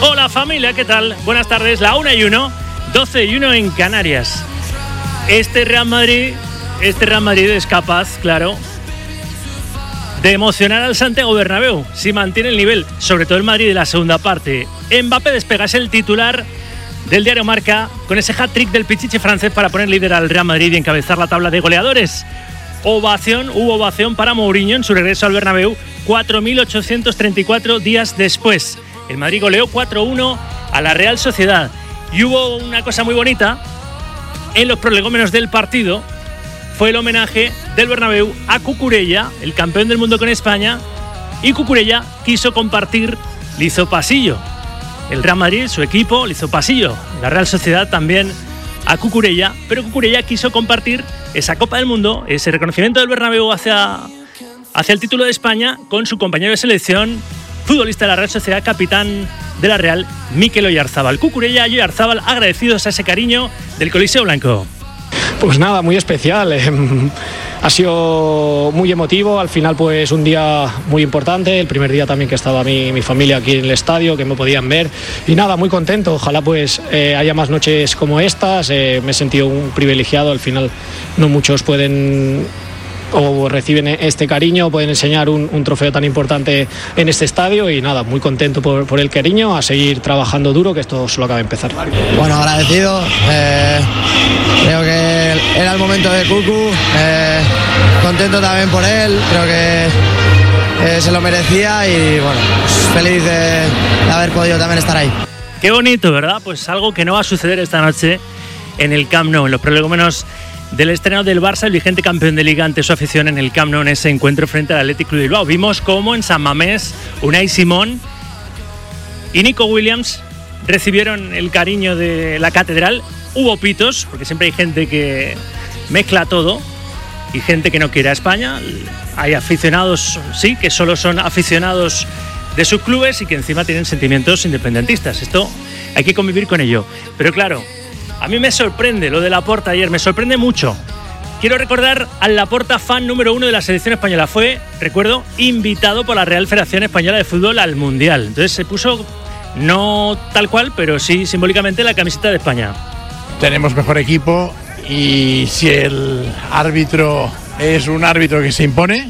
Hola familia, ¿qué tal? Buenas tardes, la 1:01, 12:01 en Canarias. Este Real Madrid es capaz, claro, de emocionar al Santiago Bernabéu si mantiene el nivel, sobre todo el Madrid de la segunda parte. Mbappé despega, es el titular del diario Marca con ese hat-trick del pichichi francés para poner líder al Real Madrid y encabezar la tabla de goleadores. Hubo ovación para Mourinho en su regreso al Bernabéu 4.834 días después. El Madrid goleó 4-1 a la Real Sociedad y hubo una cosa muy bonita en los prolegómenos del partido. Fue el homenaje del Bernabéu a Cucurella, el campeón del mundo con España, y Cucurella quiso compartir, le hizo pasillo. El Real Madrid, su equipo, le hizo pasillo. La Real Sociedad también a Cucurella, pero Cucurella quiso compartir esa Copa del Mundo, ese reconocimiento del Bernabéu hacia el título de España con su compañero de selección, futbolista de la Real Sociedad, capitán de la Real, Mikel Oyarzabal. Cucurella y Oyarzabal agradecidos a ese cariño del Coliseo Blanco. Pues nada, muy especial. Ha sido muy emotivo. Al final, pues un día muy importante. El primer día también que estaba mi familia aquí en el estadio, que me podían ver. Y nada, muy contento. Ojalá pues haya más noches como estas. Me he sentido un privilegiado. Al final no muchos pueden o reciben este cariño, pueden enseñar un trofeo tan importante en este estadio. Y nada, muy contento por el cariño. A seguir trabajando duro, que esto solo acaba de empezar. Bueno, agradecido. Creo que era el momento de Cucu, contento también por él, creo que se lo merecía y bueno, feliz de haber podido también estar ahí. Qué bonito, ¿verdad? Pues algo que no va a suceder esta noche en el Camp Nou, en los prolegómenos del estreno del Barça, el vigente campeón de Liga, ante su afición en el Camp Nou en ese encuentro frente al Athletic Club de Bilbao. Vimos cómo en San Mamés Unai Simón y Nico Williams recibieron el cariño de la catedral. Hubo pitos, porque siempre hay gente que mezcla todo y gente que no quiere a España. Hay aficionados, sí, que solo son aficionados de sus clubes y que encima tienen sentimientos independentistas. Esto hay que convivir con ello. Pero claro, a mí me sorprende lo de Laporta ayer, me sorprende mucho. Quiero recordar al Laporta, fan número 1 de la selección española. Fue, recuerdo, invitado por la Real Federación Española de Fútbol al Mundial. Entonces se puso, no tal cual, pero sí simbólicamente, la camiseta de España. Tenemos mejor equipo y si el árbitro es un árbitro que se impone,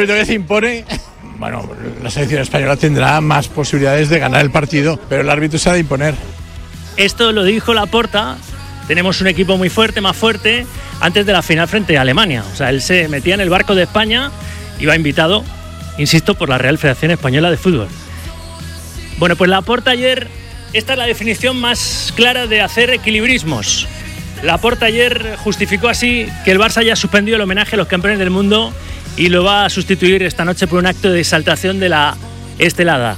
bueno, la selección española tendrá más posibilidades de ganar el partido, pero el árbitro se ha de imponer. Esto lo dijo Laporta. Tenemos un equipo muy fuerte, más fuerte, antes de la final frente a Alemania. O sea, él se metía en el barco de España, iba invitado, insisto, por la Real Federación Española de Fútbol. Bueno, pues Laporta ayer, esta es la definición más clara de hacer equilibrismos. Laporta ayer justificó así que el Barça ya ha suspendido el homenaje a los campeones del mundo y lo va a sustituir esta noche por un acto de exaltación de la estelada.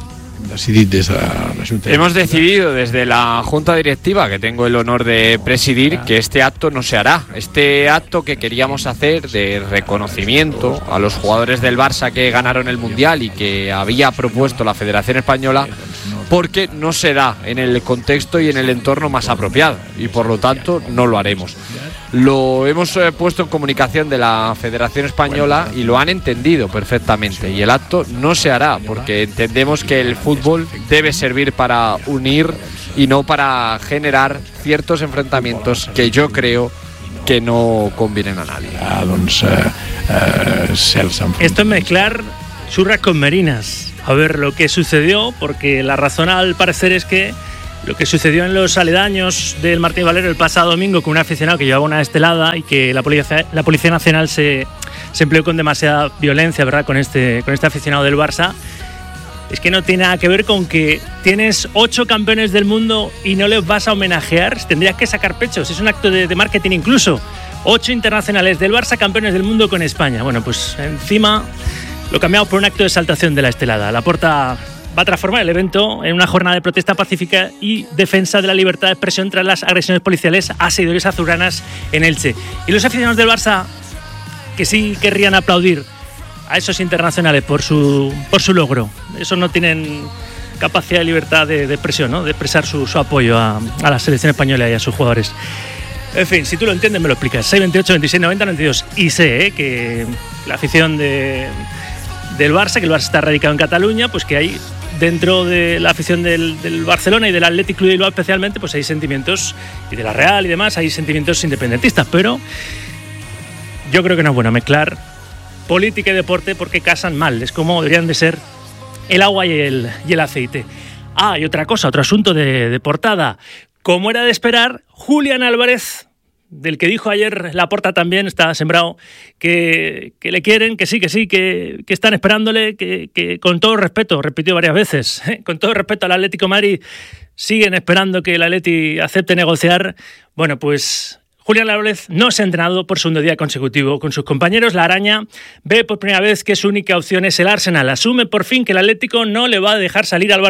Hemos decidido desde la Junta Directiva, que tengo el honor de presidir, que este acto no se hará. Este acto que queríamos hacer de reconocimiento a los jugadores del Barça que ganaron el Mundial y que había propuesto la Federación Española, porque no se da en el contexto y en el entorno más apropiado y por lo tanto no lo haremos. Lo hemos puesto en comunicación de la Federación Española y lo han entendido perfectamente, y el acto no se hará porque entendemos que el fútbol debe servir para unir y no para generar ciertos enfrentamientos que yo creo que no convienen a nadie. Esto es mezclar churras con merinas. A ver lo que sucedió, porque la razón al parecer es que lo que sucedió en los aledaños del Martín Valero el pasado domingo con un aficionado que llevaba una estelada y que la Policía Nacional se empleó con demasiada violencia, ¿verdad?, con este aficionado del Barça, es que no tiene nada que ver con que tienes 8 campeones del mundo y no les vas a homenajear. Tendrías que sacar pechos, es un acto de marketing incluso. 8 internacionales del Barça campeones del mundo con España. Bueno, pues encima lo cambiamos por un acto de exaltación de la estelada. Laporta va a transformar el evento en una jornada de protesta pacífica y defensa de la libertad de expresión tras las agresiones policiales a seguidores azulgranas en Elche. Y los aficionados del Barça, que sí querrían aplaudir a esos internacionales por su logro, esos no tienen capacidad de libertad de expresión, ¿no?, de expresar su apoyo a la selección española y a sus jugadores. En fin, si tú lo entiendes me lo explicas. 628 26 90 92. Y sé que la afición del Barça, que el Barça está radicado en Cataluña, pues que hay dentro de la afición del Barcelona y del Athletic Club de Bilbao especialmente, pues hay sentimientos, y de la Real y demás, hay sentimientos independentistas, pero yo creo que no es bueno mezclar política y deporte porque casan mal, es como deberían de ser el agua y el aceite. Y otra cosa, otro asunto de portada. Como era de esperar, Julián Álvarez, del que dijo ayer Laporta también, está sembrado, que le quieren, que sí, que están esperándole, que con todo respeto, repitió varias veces, con todo respeto al Atlético de Madrid, siguen esperando que el Atleti acepte negociar. Bueno, pues Julián Álvarez no se ha entrenado por segundo día consecutivo con sus compañeros. La Araña ve por primera vez que su única opción es el Arsenal. Asume por fin que el Atlético no le va a dejar salir al Barça